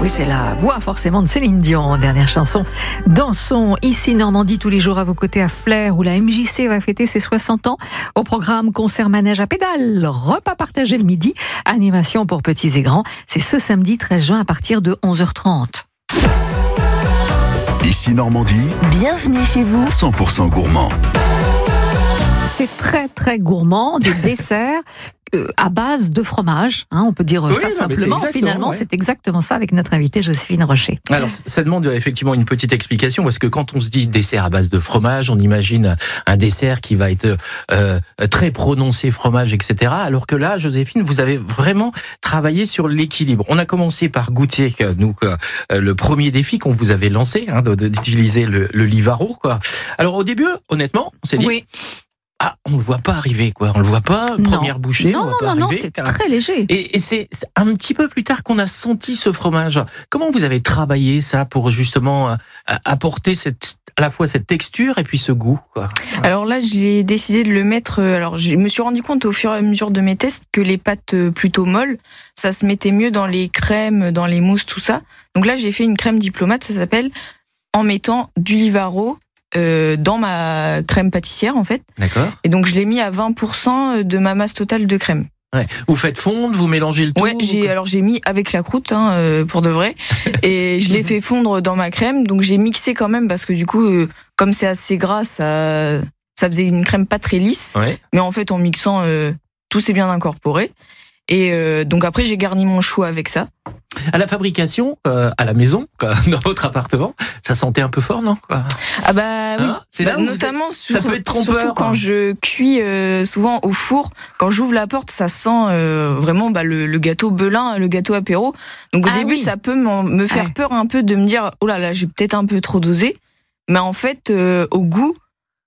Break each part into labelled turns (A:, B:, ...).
A: oui, c'est la voix forcément de Céline Dion. Dernière chanson. Dansons ici Normandie tous les jours à vos côtés à Flers où la MJC va fêter ses 60 ans. Au programme concert manège à pédales, repas partagé le midi, animation pour petits et grands. C'est ce samedi 13 juin à partir de 11h30.
B: Ici Normandie,
C: bienvenue chez vous.
B: 100% gourmand.
A: C'est très très gourmand, des desserts à base de fromage, on peut dire ça simplement. Finalement, c'est exactement ça avec notre invitée Joséphine Rocher.
D: Alors, ça demande effectivement une petite explication parce que quand on se dit dessert à base de fromage, on imagine un dessert qui va être très prononcé fromage, etc. Alors que là, Joséphine, vous avez vraiment travaillé sur l'équilibre. On a commencé par goûter, le premier défi qu'on vous avait lancé, d'utiliser le Livaro, quoi. Alors au début, honnêtement, on s'est dit.
A: Oui.
D: On le voit pas arriver, quoi. On le voit pas. Première bouchée.
A: Non, c'est très léger.
D: Et c'est un petit peu plus tard qu'on a senti ce fromage. Comment vous avez travaillé ça pour justement apporter à la fois cette texture et puis ce goût, quoi?
C: Alors là, j'ai décidé de le mettre. Alors, je me suis rendu compte au fur et à mesure de mes tests que les pâtes plutôt molles, ça se mettait mieux dans les crèmes, dans les mousses, tout ça. Donc là, j'ai fait une crème diplomate, ça s'appelle, en mettant du Livaro dans ma crème pâtissière en fait.
D: D'accord.
C: Et donc je l'ai mis à 20% de ma masse totale de crème.
D: Ouais. Vous faites fondre, vous mélangez le tout.
C: Ouais, j'ai mis avec la croûte pour de vrai et je l'ai fait fondre dans ma crème. Donc j'ai mixé quand même parce que du coup comme c'est assez gras ça faisait une crème pas très lisse.
D: Ouais.
C: Mais en fait en mixant tout s'est bien incorporé. Et donc après j'ai garni mon chou avec ça.
D: À la fabrication, à la maison, dans votre appartement, ça sentait un peu fort, non, quoi?
C: Ah bah oui,
D: c'est là
C: notamment
D: ça peut être trompeur,
C: surtout quand je cuis souvent au four, quand j'ouvre la porte, ça sent vraiment le gâteau Belin, le gâteau apéro. Donc au début, ça peut me faire peur un peu de me dire oh là, j'ai peut-être un peu trop dosé, mais en fait au goût,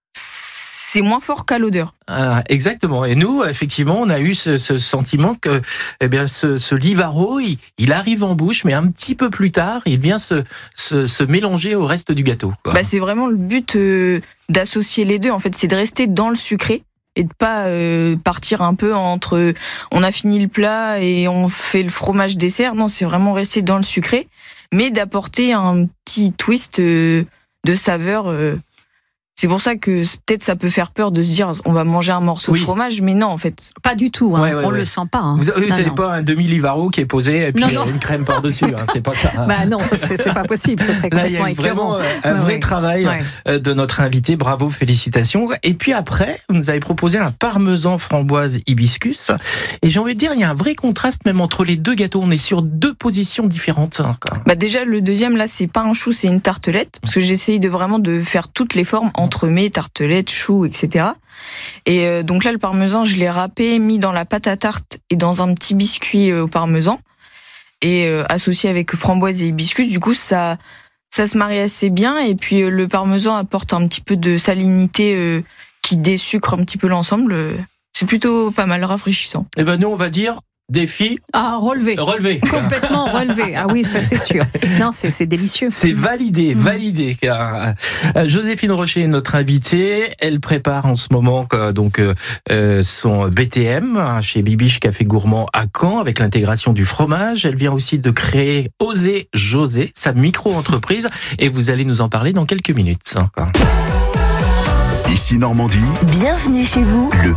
C: c'est moins fort qu'à l'odeur.
D: Alors, exactement. Et nous, effectivement, on a eu ce sentiment que, ce Livaro, il arrive en bouche, mais un petit peu plus tard, il vient se mélanger au reste du gâteau, quoi.
C: Bah, c'est vraiment le but d'associer les deux. En fait, c'est de rester dans le sucré et de pas partir un peu entre on a fini le plat et on fait le fromage dessert. Non, c'est vraiment rester dans le sucré, mais d'apporter un petit twist de saveur. C'est pour ça que peut-être ça peut faire peur de se dire on va manger un morceau de fromage, mais non en fait.
A: Pas du tout, on le sent pas.
D: Vous n'avez pas un demi-Livaro qui est posé et puis une crème par-dessus, c'est pas ça.
A: Bah non, c'est pas possible, ça serait complètement écœurant.
D: Là, il y a vraiment un vrai travail de notre invité, bravo, félicitations. Et puis après, vous nous avez proposé un parmesan framboise hibiscus. Et j'ai envie de dire, il y a un vrai contraste même entre les deux gâteaux, on est sur deux positions différentes.
C: Bah déjà, le deuxième là, c'est pas un chou, c'est une tartelette, parce que j'essaye vraiment de faire toutes les formes entremets, tartelettes, choux, etc. Et donc là, le parmesan, je l'ai râpé, mis dans la pâte à tarte et dans un petit biscuit au parmesan, et associé avec framboise et hibiscus. Du coup, ça se marie assez bien. Et puis le parmesan apporte un petit peu de salinité qui désucre un petit peu l'ensemble. C'est plutôt pas mal, rafraîchissant.
D: Et ben nous, on va dire défi.
A: Relevé. Complètement relevé. Ah oui, ça c'est sûr. Non, c'est délicieux.
D: C'est validé. Joséphine Rocher est notre invitée. Elle prépare en ce moment son BTM chez Bibiche Café Gourmand à Caen avec l'intégration du fromage. Elle vient aussi de créer Oser José, sa micro-entreprise, et vous allez nous en parler dans quelques minutes.
B: Ici Normandie,
C: bienvenue chez vous.
B: Le